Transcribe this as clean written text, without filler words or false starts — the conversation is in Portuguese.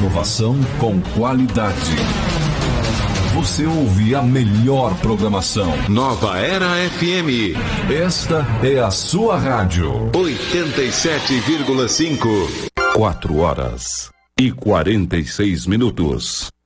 Inovação com qualidade. Você ouve a melhor programação. Nova Era FM. Esta é a sua rádio. 87,5. 4 horas e 46 minutos.